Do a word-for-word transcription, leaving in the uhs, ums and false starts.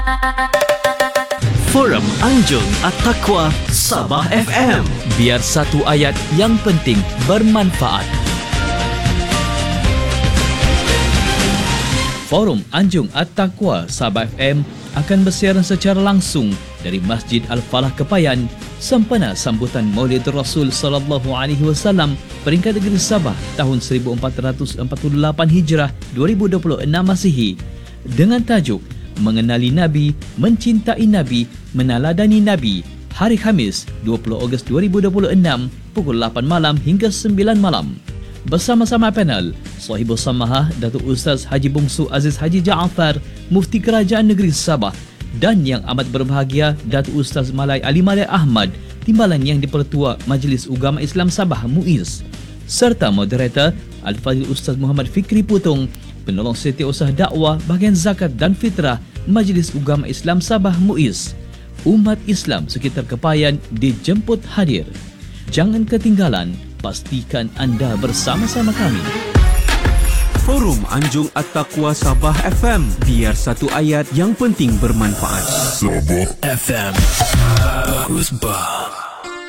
Forum Anjung At-Taqwa Sabah F M. Biar satu ayat yang penting bermanfaat. Forum Anjung At-Taqwa Sabah F M akan bersiaran secara langsung dari Masjid Al-Falah Kepayan sempena sambutan Maulid Rasul sallallahu alaihi wasallam peringkat negeri Sabah tahun seribu empat ratus empat puluh lapan Hijrah dua ribu dua puluh enam Masihi dengan tajuk Mengenali Nabi, Mencintai Nabi, Meneladani Nabi, hari Khamis dua puluh Ogos dua ribu dua puluh enam pukul lapan malam hingga sembilan malam. Bersama-sama panel Sahibul Samahah Datuk Ustaz Haji Bungsu Aziz Haji Jaafar, Mufti Kerajaan Negeri Sabah, dan yang amat berbahagia Datuk Ustaz Malai Ali Malai Ahmad, Timbalan Yang di-Pertua Majlis Ugama Islam Sabah M U I S, serta moderator Al-Fadhil Ustaz Muhammad Fikri Putung, Penolong Setiausaha Dakwah Bahagian Zakat dan Fitrah Majlis Ugama Islam Sabah M U I S. Umat Islam sekitar Kepayan dijemput hadir. Jangan ketinggalan, pastikan anda bersama-sama kami. Forum Anjung At-Taqwa Sabah F M. Biar satu ayat yang penting bermanfaat. Sabah F M. Bagus bah.